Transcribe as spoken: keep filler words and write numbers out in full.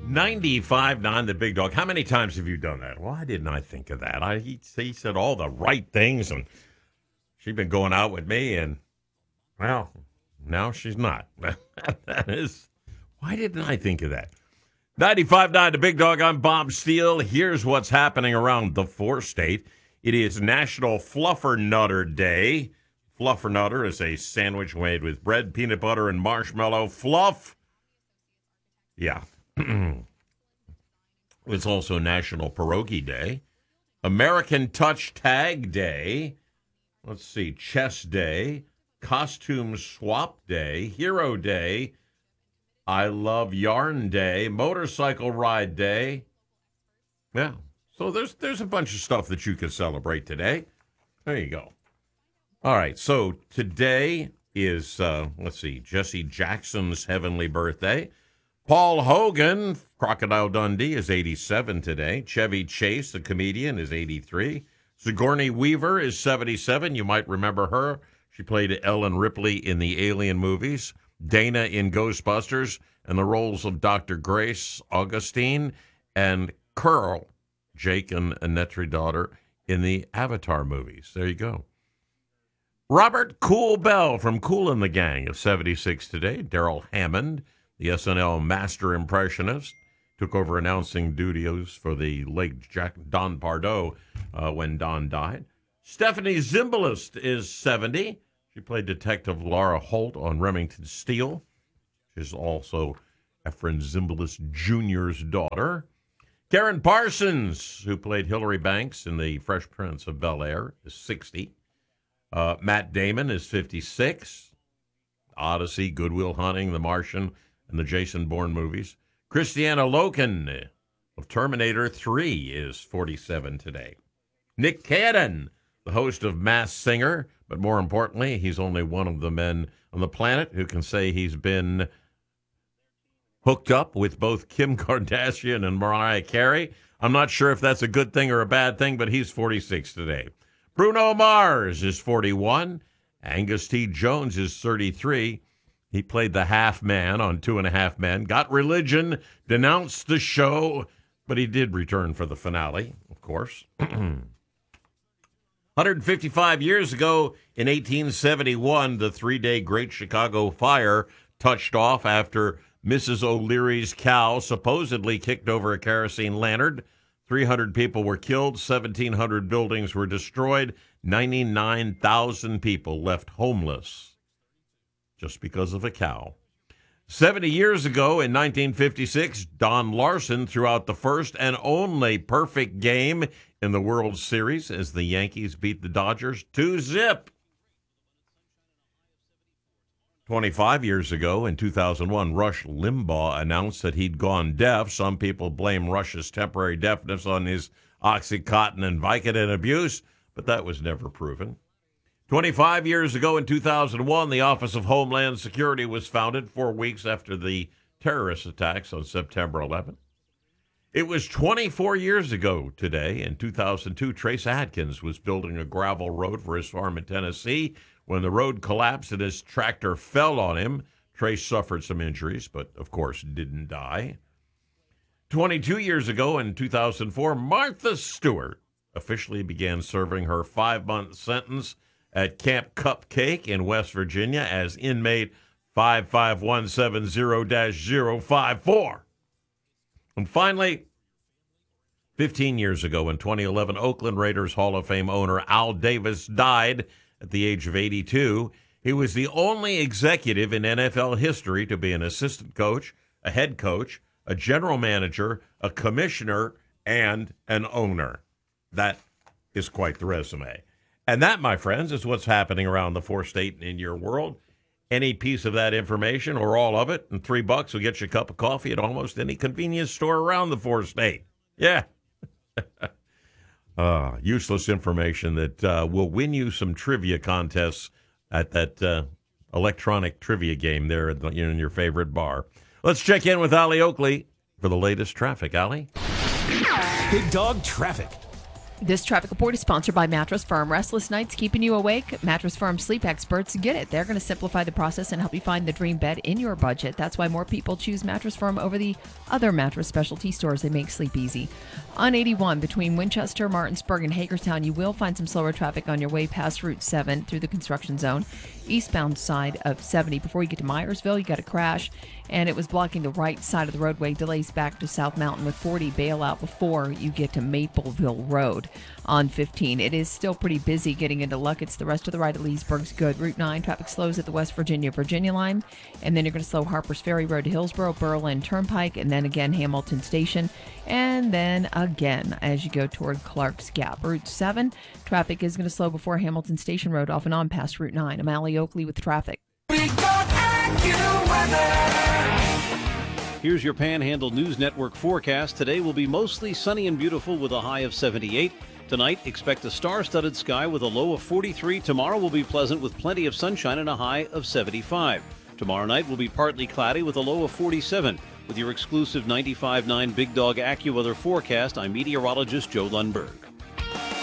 ninety-five nine, the big dog. How many times have you done that? Why didn't I think of that? I he, he said all the right things, and she's been going out with me, and, well, now she's not. That is, why didn't I think of that? ninety-five nine, the big dog. I'm Bob Steele. Here's what's happening around the four-state. It is National Fluffernutter Day. Fluffernutter is a sandwich made with bread, peanut butter, and marshmallow fluff. Yeah. It's also National Pierogi Day. American Touch Tag Day. Let's see. Chess Day. Costume Swap Day. Hero Day. I Love Yarn Day. Motorcycle Ride Day. Yeah. So there's there's a bunch of stuff that you can celebrate today. There you go. All right. So today is, uh, let's see, Jesse Jackson's heavenly birthday. Paul Hogan, Crocodile Dundee, is eighty-seven today. Chevy Chase, the comedian, is eighty-three. Sigourney Weaver is seventy-seven. You might remember her. She played Ellen Ripley in the Alien movies, Dana in Ghostbusters, and the roles of Doctor Grace Augustine and Curl, Jake and Annette's daughter, in the Avatar movies. There you go. Robert Cool Bell from Kool and the Gang is seventy-six today. Daryl Hammond, the S N L master impressionist, took over announcing duties for the late Jack Don Pardo uh, when Don died. Stephanie Zimbalist is seventy. She played Detective Laura Holt on Remington Steele. She's also Efren Zimbalist Junior's daughter. Karen Parsons, who played Hilary Banks in The Fresh Prince of Bel-Air, is sixty. Uh, Matt Damon is fifty-six. Odyssey, Good Will Hunting, The Martian, and the Jason Bourne movies. Christiana Loken of Terminator three is forty-seven today. Nick Cannon, the host of Masked Singer, but more importantly, he's only one of the men on the planet who can say he's been hooked up with both Kim Kardashian and Mariah Carey. I'm not sure if that's a good thing or a bad thing, but he's forty-six today. Bruno Mars is forty-one. Angus T. Jones is thirty-three. He played the half man on Two and a Half Men, got religion, denounced the show, but he did return for the finale, of course. one hundred fifty-five years ago, in eighteen seventy-one, the three-day Great Chicago Fire touched off after Missus O'Leary's cow supposedly kicked over a kerosene lantern. three hundred people were killed, seventeen hundred buildings were destroyed, ninety-nine thousand people left homeless just because of a cow. seventy years ago, in nineteen fifty-six, Don Larson threw out the first and only perfect game in the World Series as the Yankees beat the Dodgers two zip. twenty-five years ago, in two thousand one, Rush Limbaugh announced that he'd gone deaf. Some people blame Rush's temporary deafness on his Oxycontin and Vicodin abuse, but that was never proven. twenty-five years ago, in two thousand one, the Office of Homeland Security was founded four weeks after the terrorist attacks on September eleventh. It was twenty-four years ago today, in two thousand two, Trace Adkins was building a gravel road for his farm in Tennessee. When the road collapsed and his tractor fell on him, Trace suffered some injuries, but of course didn't die. twenty-two years ago, in two thousand four, Martha Stewart officially began serving her five-month sentence at Camp Cupcake in West Virginia as inmate five five one seven zero dash zero five four. And finally, fifteen years ago, in twenty eleven, Oakland Raiders Hall of Fame owner Al Davis died at the age of eighty-two. He was the only executive in N F L history to be an assistant coach, a head coach, a general manager, a commissioner, and an owner. That is quite the resume. And that, my friends, is what's happening around the four-state and in your world. Any piece of that information or all of it, and three bucks will get you a cup of coffee at almost any convenience store around the four-state. Yeah. uh, useless information that uh, will win you some trivia contests at that uh, electronic trivia game there in, the, in your favorite bar. Let's check in with Allie Oakley for the latest traffic. Allie? Big Dog Traffic. This traffic report is sponsored by Mattress Firm. Restless nights keeping you awake? Mattress Firm sleep experts get it. They're going to simplify the process and help you find the dream bed in your budget. That's why more people choose Mattress Firm over the other mattress specialty stores. They make sleep easy. On eighty-one, between Winchester, Martinsburg, and Hagerstown, you will find some slower traffic on your way past Route seven through the construction zone. Eastbound side of seventy. Before you get to Myersville, you got a crash, and it was blocking the right side of the roadway. Delays back to South Mountain with forty bailout before you get to Mapleville Road on fifteen. It is still pretty busy getting into Luckett's. The rest of the ride at Leesburg's good. Route nine, traffic slows at the West Virginia Virginia line, and then you're going to slow Harpers Ferry Road to Hillsborough, Berlin Turnpike, and then again Hamilton Station, and then again as you go toward Clark's Gap. Route seven, traffic is going to slow before Hamilton Station Road off and on past Route nine. I'm Allie Oakley with traffic. Here's your Panhandle News Network forecast. Today will be mostly sunny and beautiful with a high of seventy-eight. Tonight, expect a star-studded sky with a low of forty-three. Tomorrow will be pleasant with plenty of sunshine and a high of seventy-five. Tomorrow night will be partly cloudy with a low of forty-seven. With your exclusive ninety-five point nine Big Dog AccuWeather forecast, I'm meteorologist Joe Lundberg.